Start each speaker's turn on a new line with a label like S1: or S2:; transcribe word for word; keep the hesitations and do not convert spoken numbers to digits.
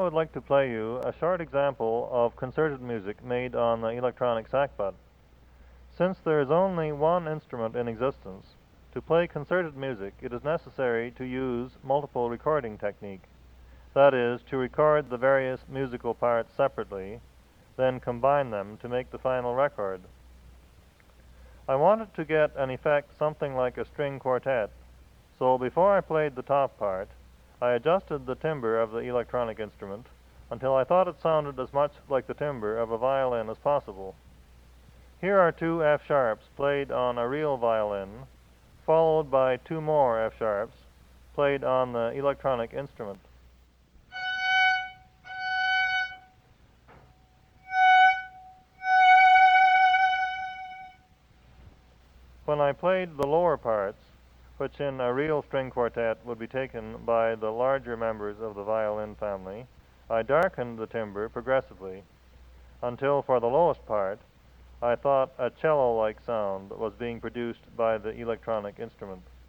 S1: I would like to play you a short example of concerted music made on the electronic sackbut. Since there is only one instrument in existence, to play concerted music it is necessary to use multiple recording technique. That is, to record the various musical parts separately, then combine them to make the final record. I wanted to get an effect something like a string quartet, so before I played the top part, I adjusted the timbre of the electronic instrument until I thought it sounded as much like the timbre of a violin as possible. Here are two F sharps played on a real violin, followed by two more F sharps played on the electronic instrument. When I played the lower parts, which in a real string quartet would be taken by the larger members of the violin family, I darkened the timbre progressively, until for the lowest part, I thought a cello-like sound was being produced by the electronic instrument.